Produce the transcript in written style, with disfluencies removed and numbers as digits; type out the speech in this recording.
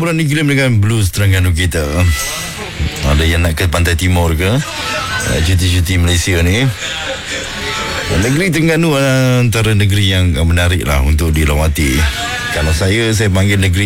orang dikirim dengan blues Terengganu kita. Ada yang nak ke Pantai Timur ke, cuti-cuti Malaysia ni. Negeri Terengganu antara negeri yang menarik lah untuk dilawati. Kalau saya panggil negeri